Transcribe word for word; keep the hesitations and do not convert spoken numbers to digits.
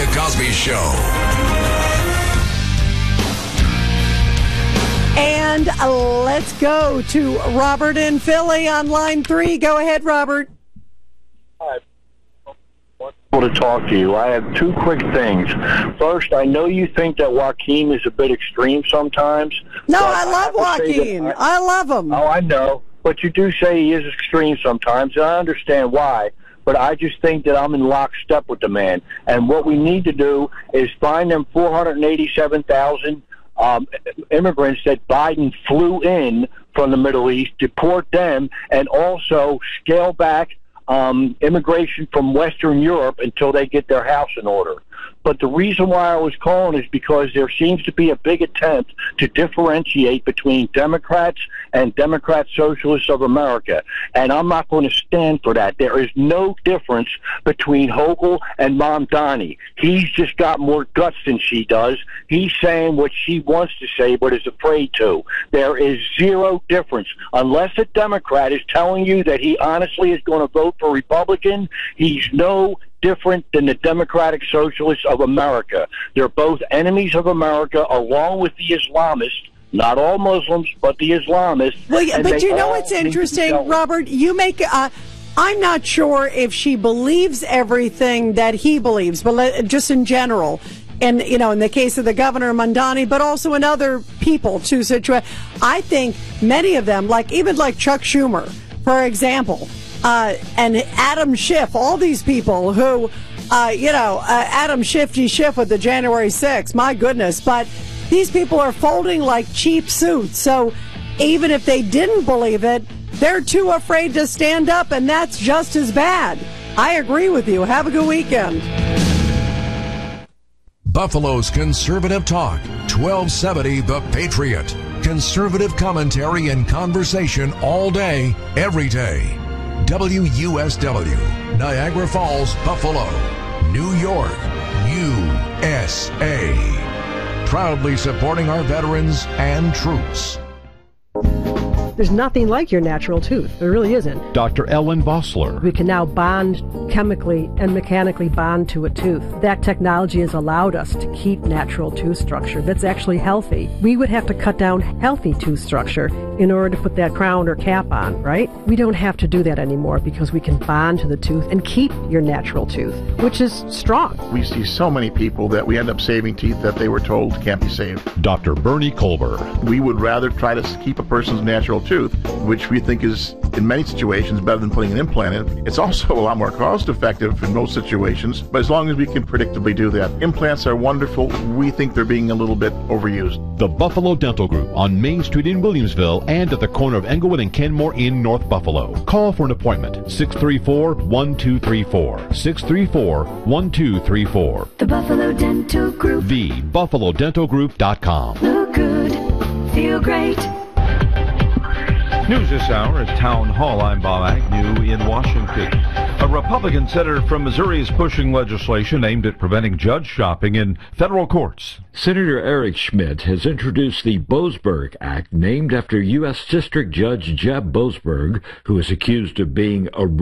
Cosby Show. And let's go to Robert in Philly on line three. Go ahead, Robert. Hi. To talk to you. I have two quick things. First, I know you think that Joaquin is a bit extreme sometimes. No, I love I Joaquin. I, I love him. Oh, I know. But you do say he is extreme sometimes, and I understand why. But I just think that I'm in lockstep with the man. And what we need to do is find them four hundred eighty-seven thousand um, immigrants that Biden flew in from the Middle East, deport them, and also scale back Um, immigration from Western Europe until they get their house in order. But the reason why I was calling is because there seems to be a big attempt to differentiate between Democrats and Democrat Socialists of America. And I'm not going to stand for that. There is no difference between Hochul and Mamdani. He's just got more guts than she does. He's saying what she wants to say but is afraid to. There is zero difference. Unless a Democrat is telling you that he honestly is going to vote for Republican, he's no different than the Democratic Socialists of America. They're both enemies of America, along with the Islamists. Not all Muslims, but the Islamists. Well, yeah, but you know what's interesting, Robert? You make. Uh, I'm not sure if she believes everything that he believes, but let, just in general. And, you know, in the case of the governor, Mamdani, but also in other people, too. Situa- I think many of them, like even like Chuck Schumer, for example, Uh, and Adam Schiff, all these people who, uh, you know, uh, Adam Shifty Schiff with the January sixth, my goodness. But these people are folding like cheap suits. So even if they didn't believe it, they're too afraid to stand up, and that's just as bad. I agree with you. Have a good weekend. Buffalo's Conservative Talk, twelve seventy The Patriot. Conservative commentary and conversation all day, every day. W U S W, Niagara Falls, Buffalo, New York, U S A. Proudly supporting our veterans and troops. There's nothing like your natural tooth. There really isn't. Doctor Ellen Bossler. We can now bond chemically and mechanically bond to a tooth. That technology has allowed us to keep natural tooth structure that's actually healthy. We would have to cut down healthy tooth structure in order to put that crown or cap on, right? We don't have to do that anymore because we can bond to the tooth and keep your natural tooth, which is strong. We see so many people that we end up saving teeth that they were told can't be saved. Doctor Bernie Colber. We would rather try to keep a person's natural tooth, which we think is, in many situations, better than putting an implant in. It's also a lot more cost-effective in most situations, but as long as we can predictably do that. Implants are wonderful. We think they're being a little bit overused. The Buffalo Dental Group on Main Street in Williamsville and at the corner of Englewood and Kenmore in North Buffalo. Call for an appointment, six three four, one two three four, six three four, one two three four. The Buffalo Dental Group. the buffalo dental group dot com. Look good, feel great. News this hour at Town Hall. I'm Bob Agnew in Washington. A Republican senator from Missouri is pushing legislation aimed at preventing judge shopping in federal courts. Senator Eric Schmidt has introduced the Boasberg Act, named after U S District Judge Jeb Boasberg, who is accused of being a